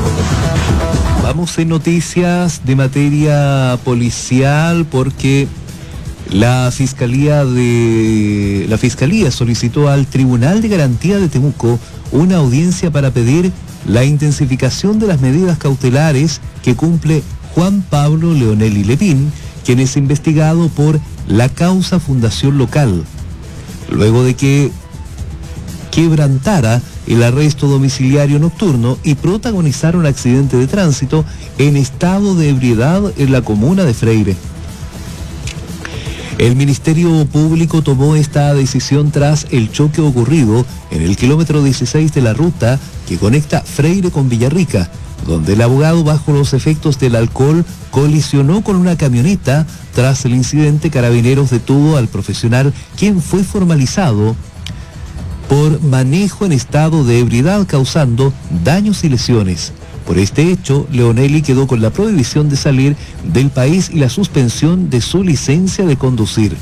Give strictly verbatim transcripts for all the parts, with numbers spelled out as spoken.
Vamos en noticias de materia policial porque la Fiscalía de la Fiscalía solicitó al Tribunal de Garantía de Temuco una audiencia para pedir la intensificación de las medidas cautelares que cumple Juan Pablo Leonelli Lepín, quien es investigado por la causa Fundación Local, luego de que quebrantara el arresto domiciliario nocturno y protagonizara un accidente de tránsito en estado de ebriedad en la comuna de Freire. El Ministerio Público tomó esta decisión tras el choque ocurrido en el kilómetro dieciséis de la ruta que conecta Freire con Villarrica, donde el abogado bajo los efectos del alcohol colisionó con una camioneta. Tras el incidente, Carabineros detuvo al profesional, quien fue formalizado por manejo en estado de ebriedad causando daños y lesiones. Por este hecho, Leonelli quedó con la prohibición de salir del país y la suspensión de su licencia de conducir.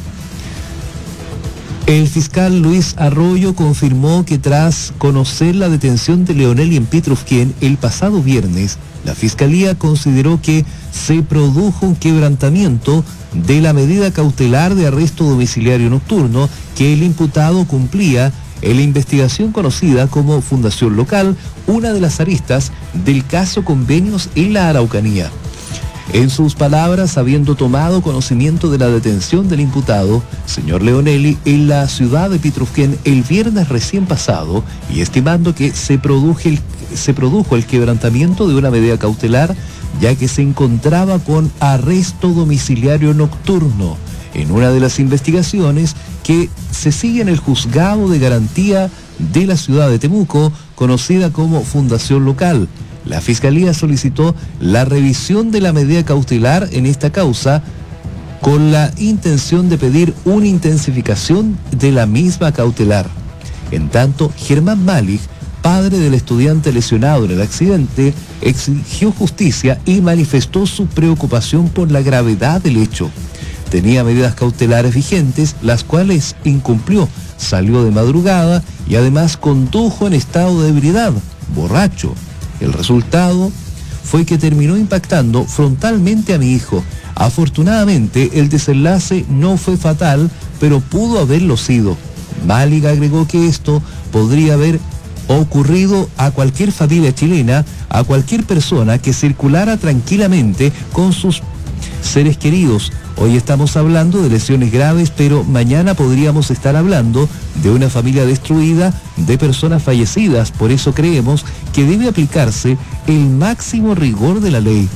El fiscal Luis Arroyo confirmó que tras conocer la detención de Leonelli en Pitrufquén el pasado viernes, la Fiscalía consideró que se produjo un quebrantamiento de la medida cautelar de arresto domiciliario nocturno que el imputado cumplía en la investigación conocida como Fundación Local, una de las aristas del caso Convenios en la Araucanía. En sus palabras, habiendo tomado conocimiento de la detención del imputado, señor Leonelli, en la ciudad de Pitrufquén el viernes recién pasado, y estimando que se produjo el, se produjo el quebrantamiento de una medida cautelar, ya que se encontraba con arresto domiciliario nocturno en una de las investigaciones que se sigue en el Juzgado de Garantía de la ciudad de Temuco, conocida como Fundación Local. La Fiscalía solicitó la revisión de la medida cautelar en esta causa con la intención de pedir una intensificación de la misma cautelar. En tanto, Germán Malik, padre del estudiante lesionado en el accidente, exigió justicia y manifestó su preocupación por la gravedad del hecho. Tenía medidas cautelares vigentes, las cuales incumplió, salió de madrugada y además condujo en estado de ebriedad, borracho. El resultado fue que terminó impactando frontalmente a mi hijo. Afortunadamente, el desenlace no fue fatal, pero pudo haberlo sido. Malik agregó que esto podría haber ocurrido a cualquier familia chilena, a cualquier persona que circulara tranquilamente con sus seres queridos. Hoy estamos hablando de lesiones graves, pero mañana podríamos estar hablando de una familia destruida, de personas fallecidas. Por eso creemos que debe aplicarse el máximo rigor de la ley.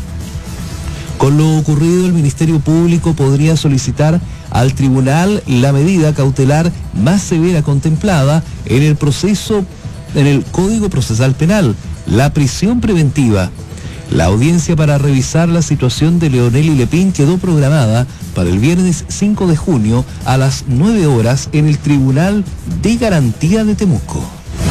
Con lo ocurrido, el Ministerio Público podría solicitar al tribunal la medida cautelar más severa contemplada en el proceso, en el Código Procesal Penal, la prisión preventiva. La audiencia para revisar la situación de Leonelli Lepín quedó programada para el viernes cinco de junio a las nueve horas en el Tribunal de Garantía de Temuco.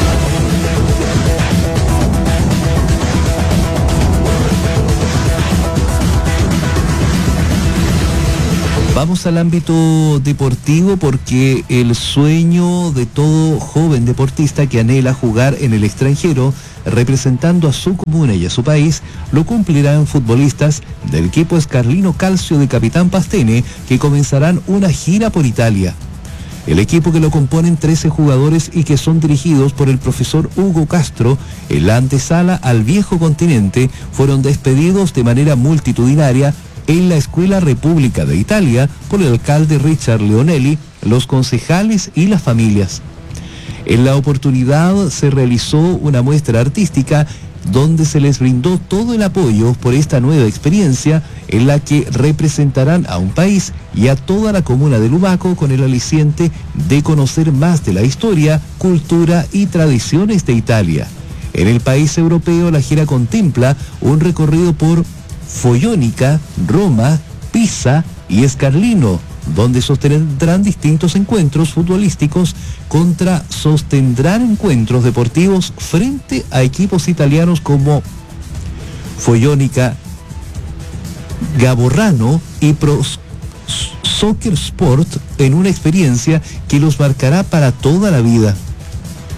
Vamos al ámbito deportivo porque el sueño de todo joven deportista que anhela jugar en el extranjero, representando a su comuna y a su país, lo cumplirán futbolistas del equipo Escarlino Calcio de Capitán Pastene, que comenzarán una gira por Italia. El equipo, que lo componen trece jugadores y que son dirigidos por el profesor Hugo Castro, en la antesala al viejo continente, fueron despedidos de manera multitudinaria en la Escuela República de Italia por el alcalde Richard Leonelli, los concejales y las familias. En la oportunidad se realizó una muestra artística donde se les brindó todo el apoyo por esta nueva experiencia en la que representarán a un país y a toda la comuna de Lumaco con el aliciente de conocer más de la historia, cultura y tradiciones de Italia. En el país europeo, la gira contempla un recorrido por Follónica, Roma, Pisa y Escarlino, donde sostendrán distintos encuentros futbolísticos contra sostendrán encuentros deportivos frente a equipos italianos como Follónica, Gaborrano y Pro Soccer Sport, en una experiencia que los marcará para toda la vida.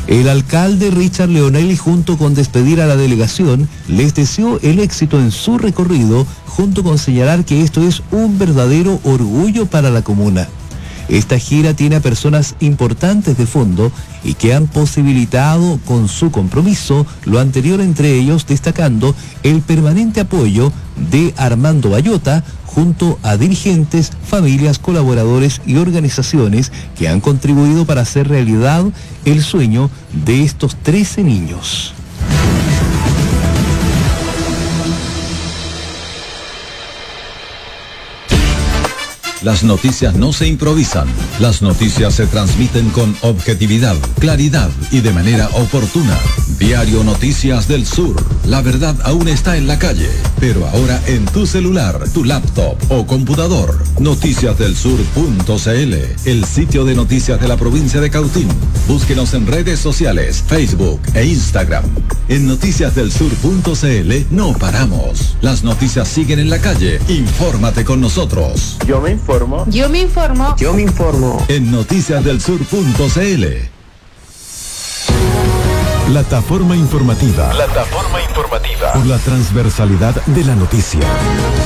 El alcalde Richard Leonelli, junto con despedir a la delegación, les deseó el éxito en su recorrido, junto con señalar que esto es un verdadero orgullo para la comuna. Esta gira tiene a personas importantes de fondo y que han posibilitado con su compromiso lo anterior, entre ellos destacando el permanente apoyo de Armando Bayota junto a dirigentes, familias, colaboradores y organizaciones que han contribuido para hacer realidad el sueño de estos trece niños. Las noticias no se improvisan, las noticias se transmiten con objetividad, claridad y de manera oportuna. Diario Noticias del Sur, la verdad aún está en la calle, pero ahora en tu celular, tu laptop o computador. noticias del sur punto c l, el sitio de noticias de la provincia de Cautín. Búsquenos en redes sociales, Facebook e Instagram. En noticias del sur punto c l no paramos. Las noticias siguen en la calle. Infórmate con nosotros. Yo me informo. Yo me informo. Yo me informo. En noticias del sur punto c l. Plataforma informativa. Plataforma informativa. Por la transversalidad de la noticia.